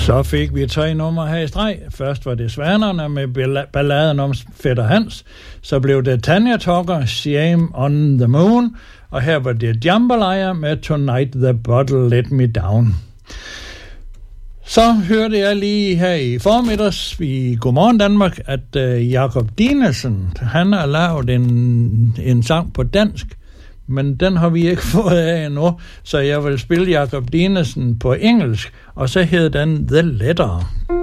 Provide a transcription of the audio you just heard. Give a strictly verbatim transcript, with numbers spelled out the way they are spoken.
Så fik vi tre numre her i streg. Først var det Svanerne med balladen om Fætter Hans. Så blev det Tanya Tucker, Shame on the Moon. Og her var det Jambalaya med Tonight the Bottle Let Me Down. Så hørte jeg lige her i formiddags i Godmorgen Danmark, at uh, Jakob Dinesen, han har lavet en, en sang på dansk, men den har vi ikke fået af endnu, så jeg vil spille Jakob Dinesen på engelsk, og så hedder den The Letter.